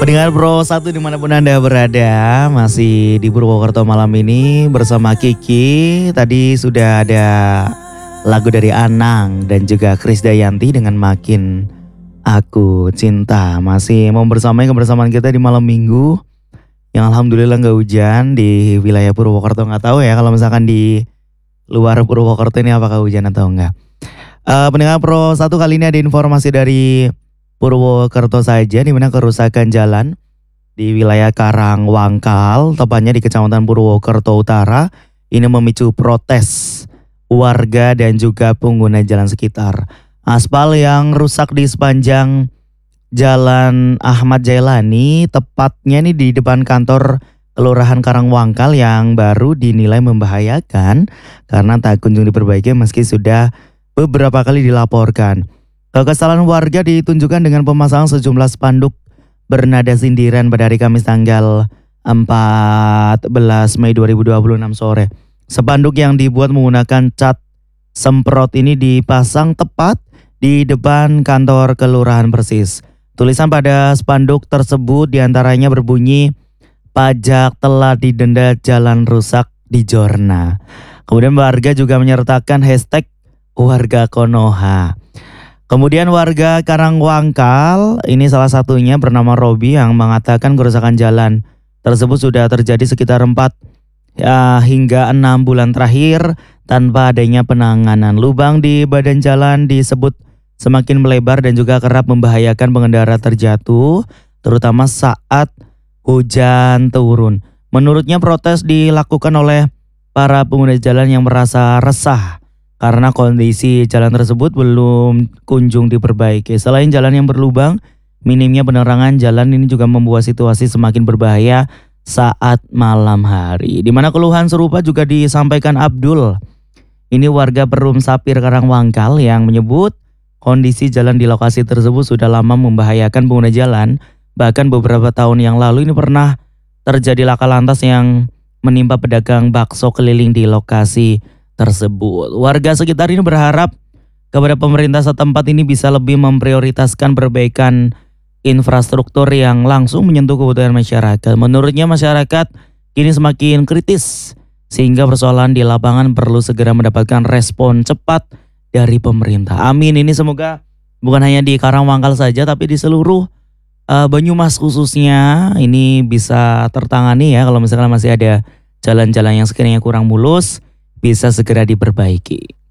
Pendengar Pro 1 dimanapun Anda berada, masih di Purwokerto malam ini bersama Kiki. Tadi sudah ada lagu dari Anang dan juga Krisdayanti dengan Makin Aku Cinta. Masih mau bersamai kebersamaan kita di malam minggu yang alhamdulillah nggak hujan di wilayah Purwokerto. Nggak tahu ya kalau misalkan di luar Purwokerto ini apakah hujan atau enggak. Pendengar Pro 1 kali ini ada informasi dari Purwokerto saja, di mana kerusakan jalan di wilayah Karangwangkal, tepatnya di Kecamatan Purwokerto Utara, ini memicu protes warga dan juga pengguna jalan sekitar. Aspal yang rusak di sepanjang Jalan Ahmad Jailani, tepatnya nih di depan kantor Kelurahan Karangwangkal yang baru dinilai membahayakan karena tak kunjung diperbaiki meski sudah beberapa kali dilaporkan. Kekesalan warga ditunjukkan dengan pemasangan sejumlah spanduk bernada sindiran pada hari Kamis tanggal 14 Mei 2026 sore. Spanduk yang dibuat menggunakan cat semprot ini dipasang tepat di depan kantor kelurahan persis. Tulisan pada spanduk tersebut diantaranya berbunyi, "Pajak telah didenda, jalan rusak di Jorna." Kemudian warga juga menyertakan hashtag warga Konoha. Kemudian warga Karangwangkal, ini salah satunya bernama Robi yang mengatakan kerusakan jalan tersebut sudah terjadi sekitar 4 hingga 6 bulan terakhir tanpa adanya penanganan. Lubang di badan jalan disebut semakin melebar dan juga kerap membahayakan pengendara terjatuh, terutama saat hujan turun. Menurutnya protes dilakukan oleh para pengguna jalan yang merasa resah karena kondisi jalan tersebut belum kunjung diperbaiki. Selain jalan yang berlubang, minimnya penerangan jalan ini juga membuat situasi semakin berbahaya saat malam hari. Di mana keluhan serupa juga disampaikan Abdul. Ini warga Perum Sapir Karangwangkal yang menyebut kondisi jalan di lokasi tersebut sudah lama membahayakan pengguna jalan. Bahkan beberapa tahun yang lalu ini pernah terjadi laka lantas yang menimpa pedagang bakso keliling di lokasi tersebut. Warga sekitar ini berharap kepada pemerintah setempat ini bisa lebih memprioritaskan perbaikan infrastruktur yang langsung menyentuh kebutuhan masyarakat. Menurutnya masyarakat kini semakin kritis sehingga persoalan di lapangan perlu segera mendapatkan respon cepat dari pemerintah. Amin. Ini semoga bukan hanya di Karangwangkal saja tapi di seluruh Banyumas khususnya ini bisa tertangani ya. Kalau misalkan masih ada jalan-jalan yang sekiranya kurang mulus, bisa segera diperbaiki.